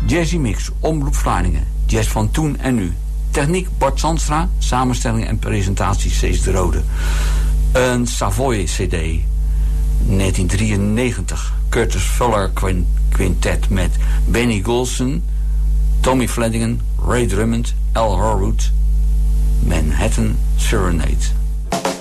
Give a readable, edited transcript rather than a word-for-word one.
Jazzy Mix, Omroep Vlaardingen. Jazz van toen en nu. Techniek Bart Zandstra. Samenstelling en presentatie Cees de Rode. Een Savoy CD. 1993. Curtis Fuller Quintet met Benny Golson, Tommy Flanagan, Ray Drummond, Al Horwood. Manhattan Serenade.